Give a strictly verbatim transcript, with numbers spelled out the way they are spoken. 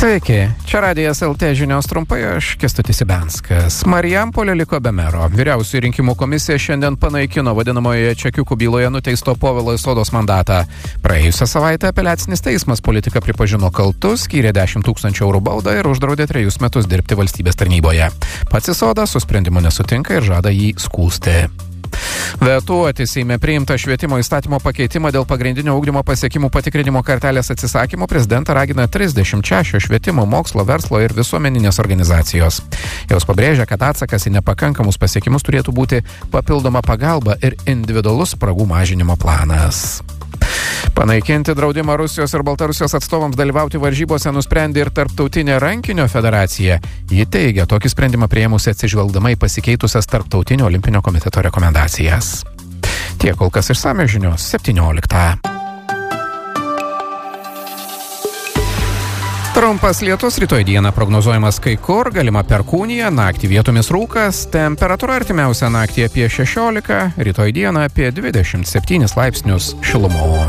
Sveiki, čia Radijas L T žinios trumpai, aš Kęstutis Ibenskas. Marijampolė liko be mero. Vyriausioji rinkimų komisija šiandien panaikino vadinamoje čekiukų byloje nuteisto Povilo Isodos mandatą. Praėjusią savaitę apeliacinis teismas politiką pripažino kaltu, skyrė dešimt tūkstančių eurų baudą ir uždraudė trejus metus dirbti valstybės tarnyboje. Pats Isodas su sprendimu nesutinka ir žada jį skųsti. Vetuoti Seime priimtą švietimo įstatymo pakeitimą dėl pagrindinio ugdymo pasiekimų patikrinimo kartelės atsisakymo prezidentą ragina trisdešimt šešios švietimo, mokslo, verslo ir visuomeninės organizacijos. Jos pabrėžia, kad atsakas į nepakankamus pasiekimus turėtų būti papildoma pagalba ir individualus spragų mažinimo planas. Panaikinti draudimą Rusijos ir Baltarusijos atstovams dalyvauti varžybose nusprendė ir Tarptautinė rankinio federacija. Ji teigia, tokį sprendimą priėmusi atsižvelgdama į pasikeitusias Tarptautinio olimpinio komiteto rekomendacijas. Tiek kol kas išsamios žinios septynioliktą. Trumpas lietus rytoj dieną prognozuojamas kai kur, galima perkūnija, naktį vietomis rūkas, temperatūra artimiausią naktį apie šešiolika, rytoj dieną apie dvidešimt septynis laipsnius šilumos.